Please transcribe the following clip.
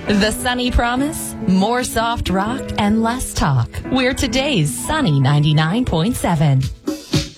The Sunny Promise? More soft rock and less talk. We're today's Sunny 99.7.